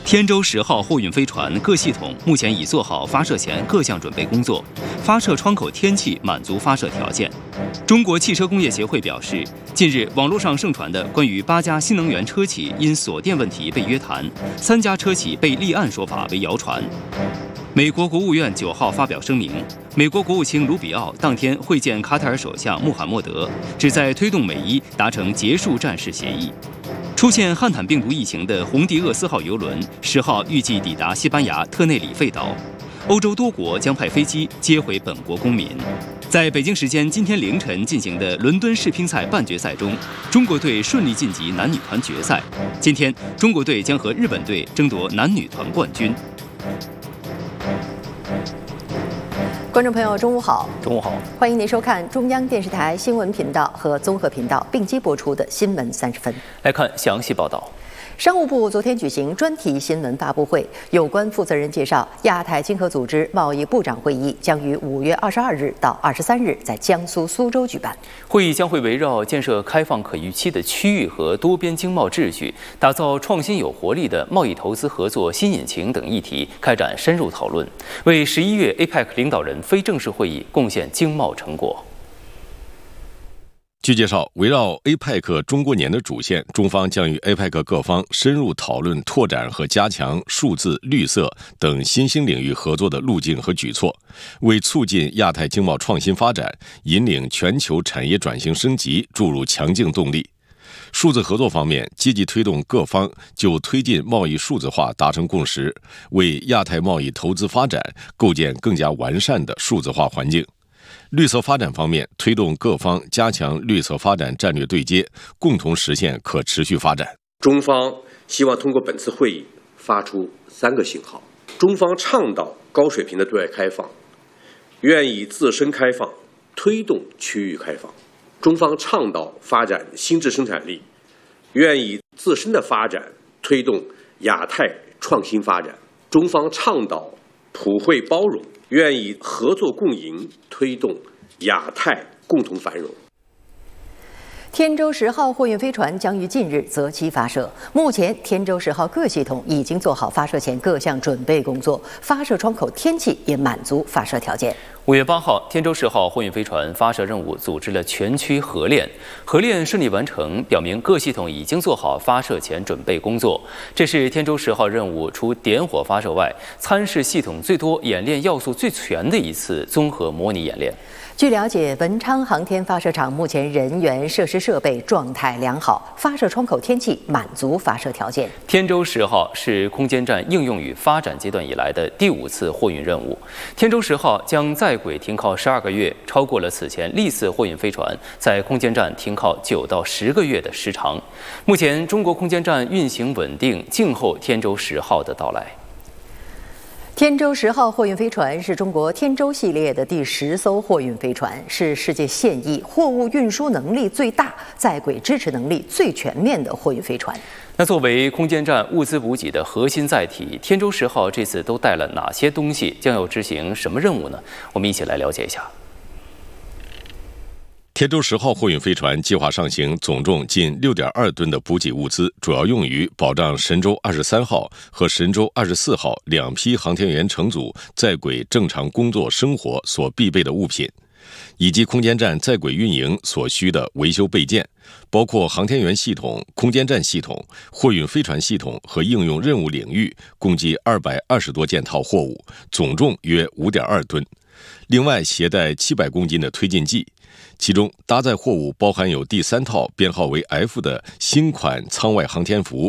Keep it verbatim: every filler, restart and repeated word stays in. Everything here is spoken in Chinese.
天舟十号货运飞船各系统目前已做好发射前各项准备工作，发射窗口天气满足发射条件。中国汽车工业协会表示，近日网络上盛传的关于八家新能源车企因锁电问题被约谈，三家车企被立案说法为谣传。美国国务院九号发表声明，美国国务卿卢比奥当天会见卡塔尔首相穆罕默德，旨在推动美伊达成结束战事协议。出现汉坦病毒疫情的红迪厄斯号邮轮十号预计抵达西班牙特内里费岛，欧洲多国将派飞机接回本国公民。在北京时间今天凌晨进行的伦敦世乒赛半决赛中，中国队顺利晋级男女团决赛。今天，中国队将和日本队争夺男女团冠军。 观众朋友，中午好！ 中午好， 欢迎您收看中央电视台新闻频道和综合频道并机播出的新闻三十分。 来看详细报道。 商务部昨天举行专题新闻发布会，有关负责人介绍，亚太经合组织贸易部长会议将于五月二十二日到二十三日在江苏苏州举办。 会议将会围绕建设开放可预期的区域和多边经贸秩序，打造创新有活力的贸易投资合作新引擎等议题开展深入讨论，为十一月 A P E C 领导人非正式会议贡献经贸成果。 据介绍，围绕 A P E C 中国年的主线，中方将与 A P E C 各方深入讨论拓展和加强数字、绿色等新兴领域合作的路径和举措，为促进亚太经贸创新发展、引领全球产业转型升级注入强劲动力。数字合作方面，积极推动各方就推进贸易数字化达成共识，为亚太贸易投资发展构建更加完善的数字化环境。绿色发展方面，推动各方加强绿色发展战略对接，共同实现可持续发展。 中方希望通过本次会议发出三个信号：中方倡导高水平的对外开放，愿意自身开放推动区域开放；中方倡导发展新质生产力，愿意自身的发展推动亚太创新发展；中方倡导普惠包容，愿意合作共赢，推动亚太共同繁荣。 天舟十号货运飞船将于近日择期发射。目前，天舟十号各系统已经做好发射前各项准备工作，发射窗口天气也满足发射条件。 五月八号，天舟十号货运飞船发射任务组织了全区合练，合练顺利完成，表明各系统已经做好发射前准备工作。这是天舟十号任务除点火发射外，参试系统最多、演练要素最全的一次综合模拟演练。 据了解，文昌航天发射场目前人员、设施设备状态良好，发射窗口天气满足发射条件。 天舟十号是空间站应用与发展阶段以来的第五次货运任务。天舟十号将在轨停靠十二个月，超过了此前历次货运飞船在空间站停靠九到十个月的时长。目前，中国空间站运行稳定，静候天舟十号的到来。 天舟十号货运飞船是中国天舟系列的第十艘货运飞船，是世界现役货物运输能力最大、在轨支持能力最全面的货运飞船。 那作为空间站物资补给的核心载体，天舟十号这次都带了哪些东西？将要执行什么任务呢？我们一起来了解一下。 天舟十号货运飞船计划上行总重近六点二吨的补给物资，主要用于保障神舟二十三号和神舟二十四号两批航天员乘组在轨正常工作生活所必备的物品，以及空间站在轨运营所需的维修备件，包括航天员系统、空间站系统、货运飞船系统和应用任务领域，共计二百二十多件套货物，总重约五点二吨。另外携带七百公斤的推进剂。其中搭载货物包含有第三套编号为 F 的新款舱外航天服，